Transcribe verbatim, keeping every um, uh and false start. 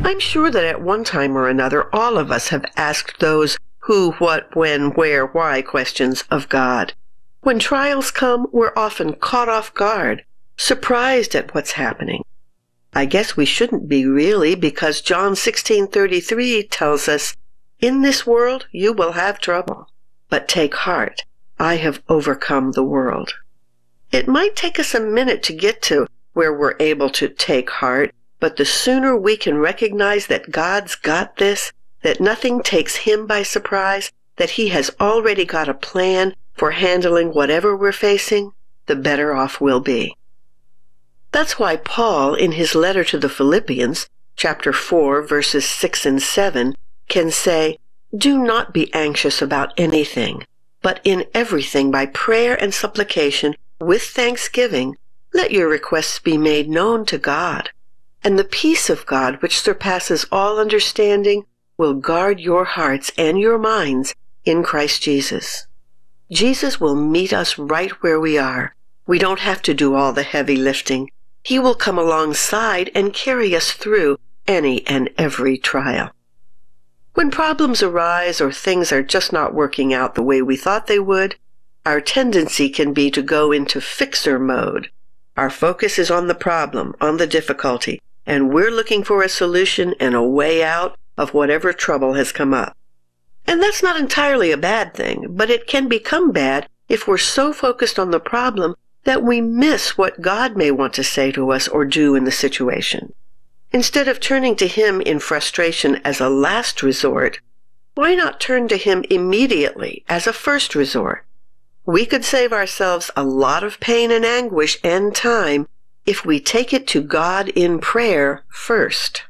I'm sure that at one time or another, all of us have asked those who, what, when, where, why questions of God. When trials come, we're often caught off guard, surprised at what's happening. I guess we shouldn't be really, because John sixteen thirty-three tells us, "In this world you will have trouble, but take heart, I have overcome the world." It might take us a minute to get to where we're able to take heart, but the sooner we can recognize that God's got this, that nothing takes him by surprise, that he has already got a plan for handling whatever we're facing, the better off we'll be. That's why Paul, in his letter to the Philippians, chapter four, verses six and seven, can say, "Do not be anxious about anything, but in everything by prayer and supplication, with thanksgiving, let your requests be made known to God. And the peace of God, which surpasses all understanding, will guard your hearts and your minds in Christ Jesus." Jesus will meet us right where we are. We don't have to do all the heavy lifting. He will come alongside and carry us through any and every trial. When problems arise or things are just not working out the way we thought they would, our tendency can be to go into fixer mode. Our focus is on the problem, on the difficulty, and we're looking for a solution and a way out of whatever trouble has come up. And that's not entirely a bad thing, but it can become bad if we're so focused on the problem that we miss what God may want to say to us or do in the situation. Instead of turning to him in frustration as a last resort, why not turn to him immediately as a first resort? We could save ourselves a lot of pain and anguish and time if we take it to God in prayer first.